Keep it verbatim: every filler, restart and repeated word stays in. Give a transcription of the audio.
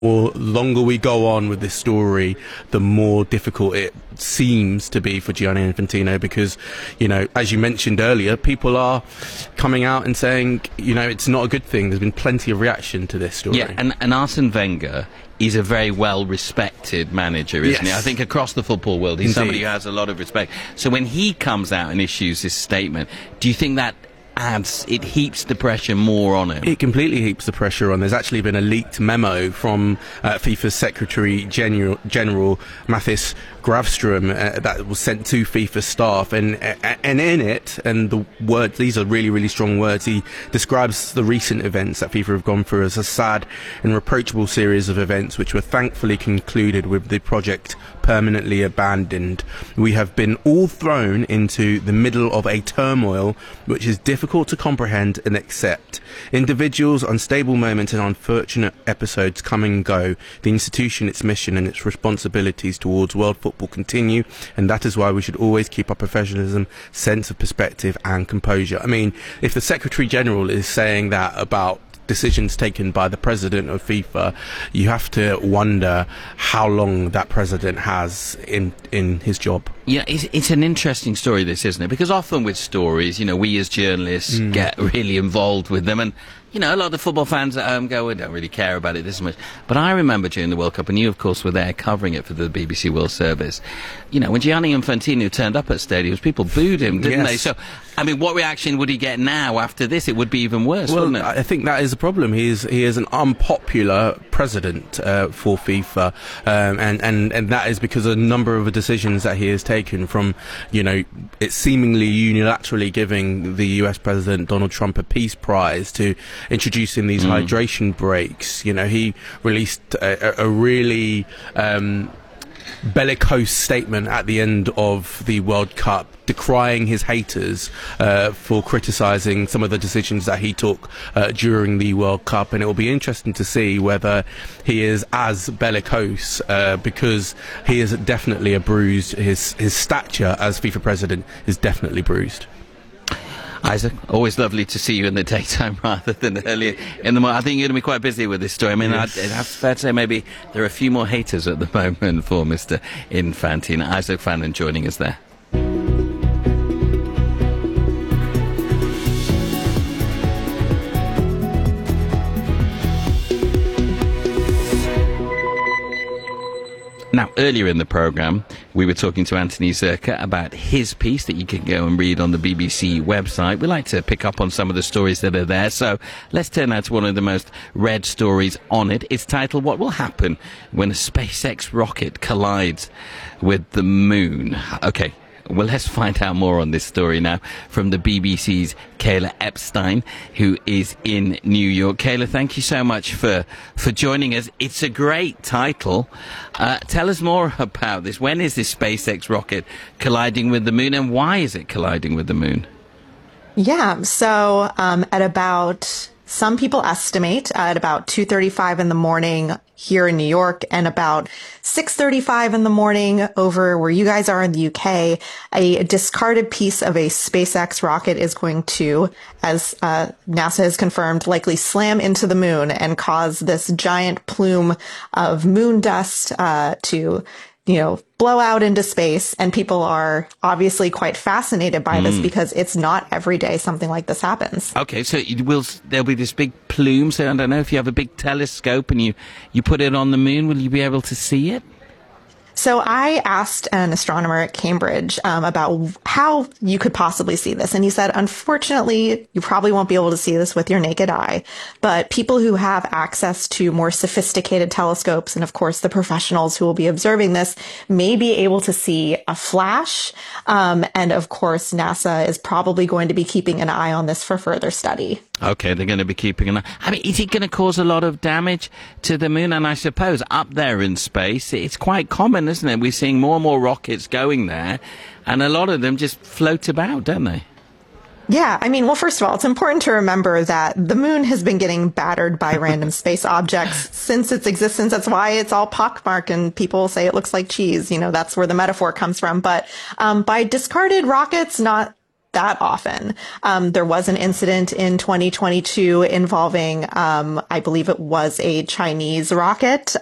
more longer we go on with this story, the more difficult it seems to be for Gianni Infantino, because, you know, as you mentioned earlier, people are coming out and saying, you know, it's not a good thing. There's been plenty of reaction to this story. Yeah, and, and Arsene Wenger is a very well-respected manager, isn't Yes. he? I think across the football world, he's Indeed. somebody who has a lot of respect. So when he comes out and issues this statement, do you think that adds, it heaps the pressure more on him? It completely heaps the pressure on. There's actually been a leaked memo from uh, FIFA's Secretary General, General Mathis Gravstrom uh, that was sent to FIFA staff, and uh, and in it, and the words, these are really, really strong words, he describes the recent events that FIFA have gone through as a sad and reproachable series of events which were thankfully concluded with the project permanently abandoned. We have been all thrown into the middle of a turmoil which is difficult to comprehend and accept. Individuals, unstable moments and unfortunate episodes come and go. The institution, its mission and its responsibilities towards world football continue, and that is why we should always keep our professionalism, sense of perspective and composure. I mean, if the Secretary General is saying that about decisions taken by the president of FIFA, you have to wonder how long that president has in in his job. Yeah, it's, it's an interesting story, this, isn't it? Because often with stories, you know, we as journalists mm. get really involved with them, and you know, a lot of football fans at home go, we don't really care about it this much. But I remember during the World Cup, and you, of course, were there covering it for the B B C World Service, you know, when Gianni Infantino turned up at stadiums, people booed him, didn't yes. they? So, I mean, what reaction would he get now after this? It would be even worse, well, wouldn't it? I think that is the problem. He is, he is an unpopular president uh, for FIFA, um, and, and, and that is because of a number of the decisions that he has taken, from, you know, it's seemingly unilaterally giving the U S President Donald Trump a peace prize to introducing these mm. hydration breaks. You know, he released a, a really um, bellicose statement at the end of the World Cup, decrying his haters uh, for criticising some of the decisions that he took uh, during the World Cup, and it will be interesting to see whether he is as bellicose, uh, because he is definitely a bruised, his, his stature as FIFA president is definitely bruised. Isaac, always lovely to see you in the daytime rather than earlier in the morning. I think you're going to be quite busy with this story. I mean, yes. I'd, it's fair to say maybe there are a few more haters at the moment for Mister Infantino. Isaac Fannin joining us there. Now, earlier in the programme, we were talking to Anthony Zerka about his piece that you can go and read on the B B C website. We like to pick up on some of the stories that are there, so let's turn now to one of the most read stories on it. It's titled, What Will Happen When a SpaceX Rocket Collides with the Moon? Okay. Well, let's find out more on this story now from the B B C's Kayla Epstein, who is in New York. Kayla, thank you so much for, for joining us. It's a great title. Uh, tell us more about this. When is this SpaceX rocket colliding with the moon, and why is it colliding with the moon? Yeah, so um, at about... Some people estimate at about two thirty-five in the morning here in New York, and about six thirty-five in the morning over where you guys are in the U K, a discarded piece of a SpaceX rocket is going to, as uh, NASA has confirmed, likely slam into the moon and cause this giant plume of moon dust uh, to, you know, blow out into space. And people are obviously quite fascinated by mm. this, because it's not every day something like this happens. Okay, so it will, there'll be this big plume. So I don't know, if you have a big telescope and you, you put it on the moon, will you be able to see it? So I asked an astronomer at Cambridge um, about how you could possibly see this. And he said, unfortunately, you probably won't be able to see this with your naked eye. But people who have access to more sophisticated telescopes, and of course the professionals who will be observing this, may be able to see a flash. Um, and of course, NASA is probably going to be keeping an eye on this for further study. Okay, they're going to be keeping an eye. I mean, is it going to cause a lot of damage to the moon? And I suppose up there in space, it's quite common, isn't it? We're seeing more and more rockets going there, and a lot of them just float about, don't they? Yeah, I mean, well, first of all, it's important to remember that the moon has been getting battered by random space objects since its existence. That's why it's all pockmarked, and people say it looks like cheese. You know, that's where the metaphor comes from. But um, by discarded rockets, not that often. Um, there was an incident in twenty twenty-two involving, um, I believe it was a Chinese rocket